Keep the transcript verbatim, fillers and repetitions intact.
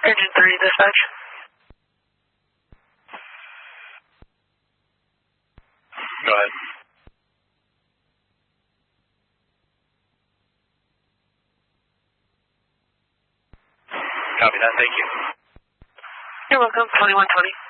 Engine three, dispatch. Go ahead. Copy that, thank you. You're welcome, twenty-one twenty.